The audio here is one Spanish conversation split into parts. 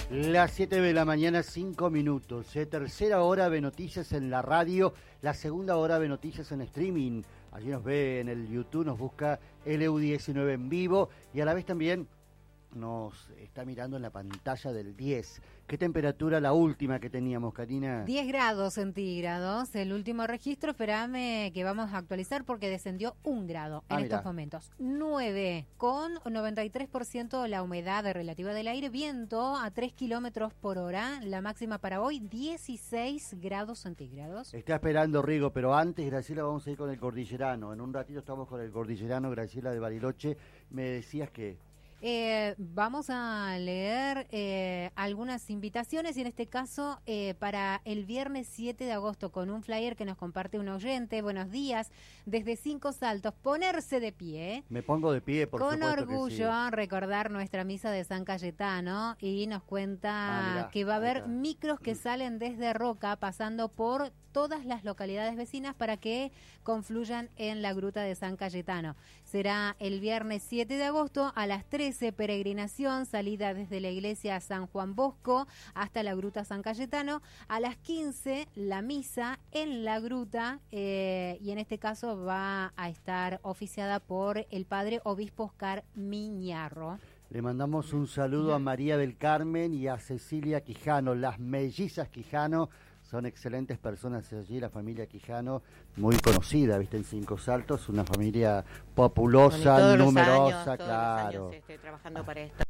Las 7 de la mañana, 5 minutos. Tercera hora de noticias en la radio, la segunda hora de noticias en streaming. Allí nos ve en el YouTube, nos busca LU19 en vivo y a la vez también nos está mirando en la pantalla del 10. ¿Qué temperatura la última que teníamos, Karina? 10 grados centígrados, el último registro, esperame que vamos a actualizar porque descendió 1 grado en estos momentos. 9, con 93% la humedad relativa del aire, viento a 3 kilómetros por hora, la máxima para hoy 16 grados centígrados. Está esperando Rigo, pero antes, Graciela, vamos a ir con el cordillerano. En un ratito estamos con el cordillerano, Graciela de Bariloche. Me decías que... Vamos a leer algunas invitaciones y en este caso para el viernes 7 de agosto con un flyer que nos comparte un oyente. Buenos días, desde 5 Saltos, ponerse de pie. Me pongo de pie, por con supuesto orgullo, que sí. Recordar nuestra misa de San Cayetano y nos cuenta mirá, que va a haber micros que salen desde Roca pasando por todas las localidades vecinas para que confluyan en la gruta de San Cayetano. Será el viernes 7 de agosto a las 13, peregrinación, salida desde la iglesia San Juan Bosco hasta la gruta San Cayetano. A las 15, la misa en la gruta y en este caso va a estar oficiada por el padre obispo Oscar Miñarro. Le mandamos un saludo a María del Carmen y a Cecilia Quijano, las mellizas Quijano. Son excelentes personas allí, la familia Quijano, muy conocida, viste, en 5 Saltos, una familia populosa, numerosa, claro. Los años, trabajando para esto.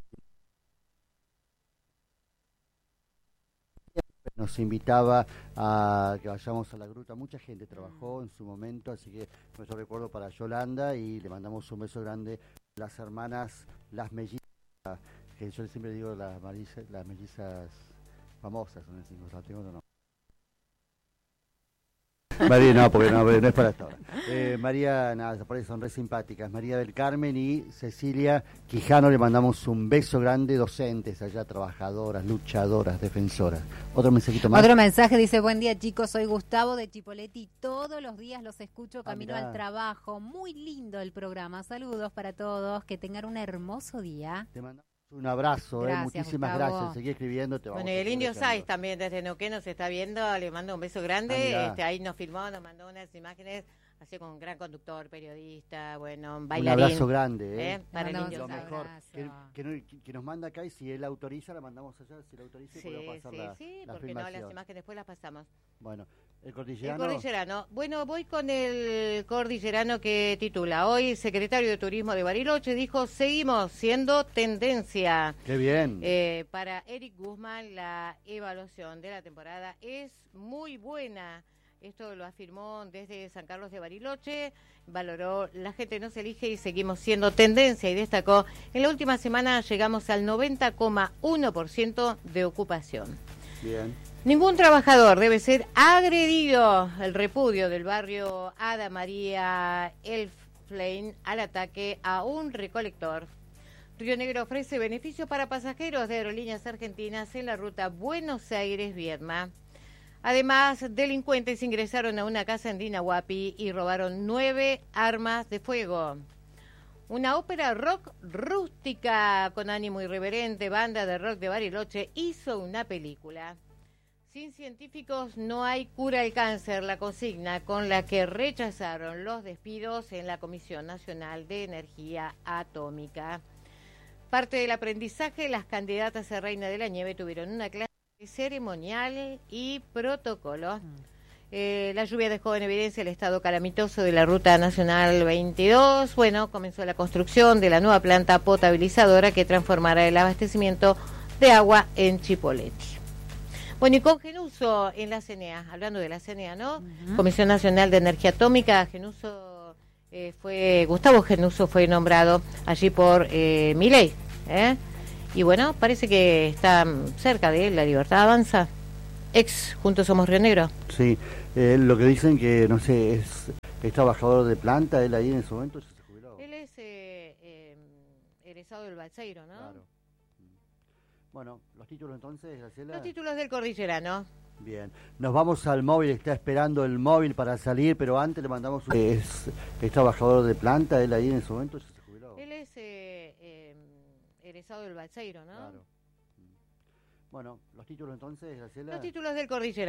Nos invitaba a que vayamos a la gruta, mucha gente trabajó en su momento, así que nuestro recuerdo para Yolanda y le mandamos un beso grande a las hermanas, las mellizas, que yo siempre digo las mellizas famosas, son en 5 Saltos, no. María, no, porque no es para esta hora. María, nada, por eso son re simpáticas. María del Carmen y Cecilia Quijano, le mandamos un beso grande, docentes allá, trabajadoras, luchadoras, defensoras. Otro mensajito más. Otro mensaje dice: buen día, chicos, soy Gustavo de Chipoleti, todos los días los escucho camino al trabajo. Muy lindo el programa, saludos para todos, que tengan un hermoso día. Te mandamos un abrazo, muchísimas Gustavo. gracias. Seguí escribiendo. Bueno, y el Indio Saiz también desde Neuquén nos está viendo, le mando un beso grande. Ahí nos filmó, nos mandó unas imágenes, así con un gran conductor, periodista, bueno, bailarín. Un abrazo grande, para el Indio lo Saiz. mejor. Que nos manda acá y si él autoriza, la mandamos allá. Si él autoriza, podemos pasar la porque filmación. no, las imágenes después las pasamos. Bueno, el cordillerano. El cordillerano. Bueno, voy con el cordillerano que titula. Hoy, secretario de Turismo de Bariloche dijo: seguimos siendo tendencia. ¡Qué bien! Para Eric Guzmán, la evaluación de la temporada es muy buena. Esto lo afirmó desde San Carlos de Bariloche. Valoró: la gente nos elige y seguimos siendo tendencia. Y destacó: en la última semana llegamos al 90,1% de ocupación. Bien. Ningún trabajador debe ser agredido. El repudio del barrio Ada María Elflein al ataque a un recolector. Río Negro ofrece beneficios para pasajeros de aerolíneas argentinas en la ruta Buenos Aires-Viedma. Además, delincuentes ingresaron a una casa en Dinahuapi y robaron 9 armas de fuego. Una ópera rock rústica con ánimo irreverente, banda de rock de Bariloche, hizo una película. Sin científicos no hay cura al cáncer, la consigna con la que rechazaron los despidos en la Comisión Nacional de Energía Atómica. Parte del aprendizaje, las candidatas a Reina de la Nieve tuvieron una clase ceremonial y protocolo. La lluvia dejó en evidencia el estado calamitoso de la Ruta Nacional 22. Bueno, comenzó la construcción de la nueva planta potabilizadora que transformará el abastecimiento de agua en Chipoleti. Bueno, y con Genuso en la CNEA, hablando de la CNEA, ¿no? Comisión Nacional de Energía Atómica, Gustavo Genuso fue nombrado allí por Milei, y bueno, parece que está cerca de él, La Libertad Avanza, ex Juntos Somos Río Negro. Sí, lo que dicen que, no sé, es trabajador de planta, él ahí en ese momento ya se jubiló. 20 jubiló. Él es egresado del Balseiro, ¿no? Claro. Bueno, los títulos entonces, Graciela. Los títulos del Cordillerano. Bien, nos vamos al móvil, está esperando el móvil para salir, pero antes le mandamos un... Es trabajador de planta, él ahí en ese momento ya se jubiló. Él es egresado del Balseiro, ¿no? Claro. Bueno, los títulos entonces, Graciela. Los títulos del Cordillera.